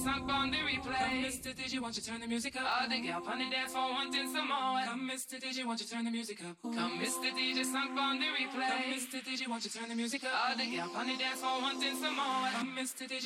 sunk on the replay. Come, Mr. DJ, won't you turn the music up? All the gal on the dance floor wanting some more. Come, Mr. DJ, won't you turn the music up? Come, Mr. DJ, sunk on the replay. Come, Mr. DJ, won't you turn the music up? All the gal on the dance floor wanting some more. Come, Mr. DJ.